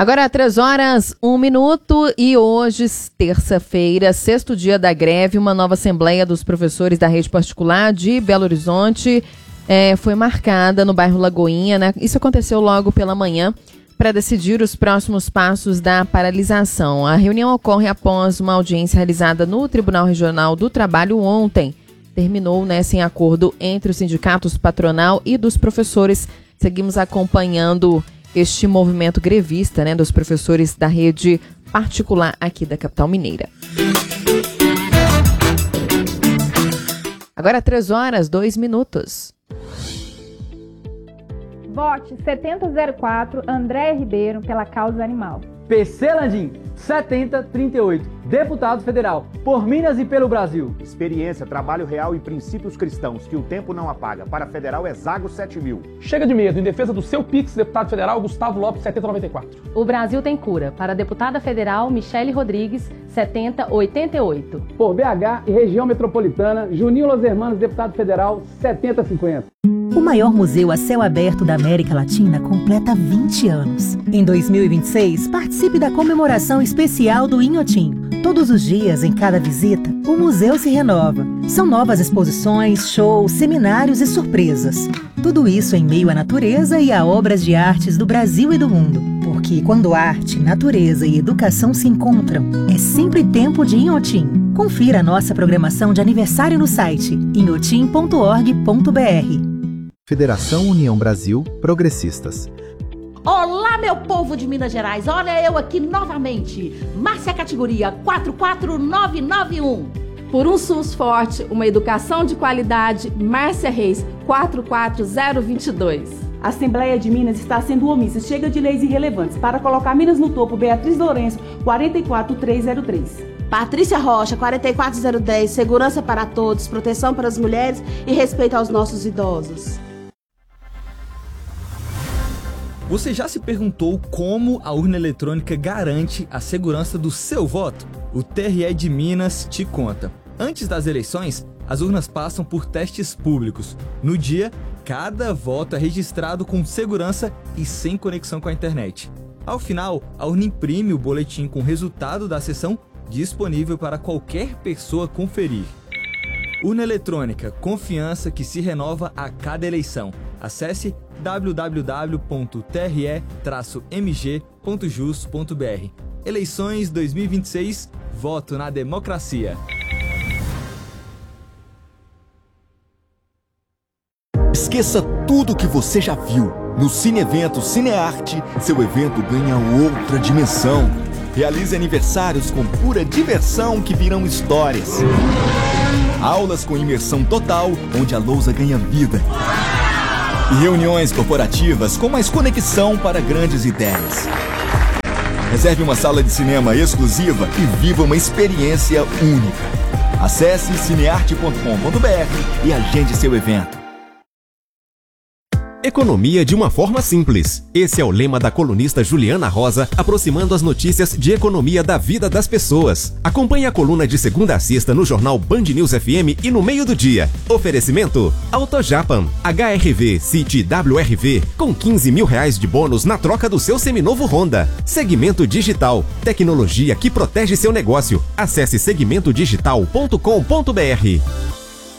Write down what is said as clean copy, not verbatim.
Agora, 3h01 e hoje, terça-feira, sexto dia da greve, uma nova assembleia dos professores da rede particular de Belo Horizonte foi marcada no bairro Lagoinha, né? Isso aconteceu logo pela manhã para decidir os próximos passos da paralisação. A reunião ocorre após uma audiência realizada no Tribunal Regional do Trabalho ontem. Terminou, sem acordo entre os sindicatos patronal e dos professores. Seguimos acompanhando este movimento grevista, dos professores da rede particular aqui da capital mineira. Agora 3h02. Vote 7004 André Ribeiro pela causa animal. PC Landim, 7038, deputado federal, por Minas e pelo Brasil. Experiência, trabalho real e princípios cristãos, que o tempo não apaga. Para federal é Zago 7000. Chega de medo, em defesa do seu Pix, deputado federal Gustavo Lopes, 7094. O Brasil tem cura. Para a deputada federal Michele Rodrigues, 7088. Por BH e região metropolitana, Juninho Los Hermanos, deputado federal, 7050. O maior museu a céu aberto da América Latina completa 20 anos. Em 2026, participe da comemoração especial do Inhotim. Todos os dias, em cada visita, o museu se renova. São novas exposições, shows, seminários e surpresas. Tudo isso em meio à natureza e a obras de artes do Brasil e do mundo. Porque quando arte, natureza e educação se encontram, é sempre tempo de Inhotim. Confira a nossa programação de aniversário no site inhotim.org.br. Federação União Brasil Progressistas. Olá, meu povo de Minas Gerais, olha eu aqui novamente, Márcia categoria 44991. Por um SUS forte, uma educação de qualidade, Márcia Reis 44022. A Assembleia de Minas está sendo omissa, chega de leis irrelevantes. Para colocar Minas no topo, Beatriz Lourenço 44303. Patrícia Rocha, 44010, segurança para todos, proteção para as mulheres e respeito aos nossos idosos. Você já se perguntou como a urna eletrônica garante a segurança do seu voto? O TRE de Minas te conta. Antes das eleições, as urnas passam por testes públicos. No dia, cada voto é registrado com segurança e sem conexão com a internet. Ao final, a urna imprime o boletim com o resultado da sessão disponível para qualquer pessoa conferir. Urna eletrônica, confiança que se renova a cada eleição. Acesse www.tre-mg.jus.br. Eleições 2026, voto na democracia. Esqueça tudo que você já viu. No Cineevento Cinearte, seu evento ganha outra dimensão. Realize aniversários com pura diversão que virão histórias. Aulas com imersão total, onde a lousa ganha vida. E reuniões corporativas com mais conexão para grandes ideias. Reserve uma sala de cinema exclusiva e viva uma experiência única. Acesse cinearte.com.br e agende seu evento. Economia de uma forma simples. Esse é o lema da colunista Juliana Rosa, aproximando as notícias de economia da vida das pessoas. Acompanhe a coluna de segunda a sexta no jornal Band News FM e no meio do dia. Oferecimento AutoJapan, HRV City WRV, com R$15 mil de bônus na troca do seu seminovo Honda. Segmento Digital, tecnologia que protege seu negócio. Acesse segmentodigital.com.br.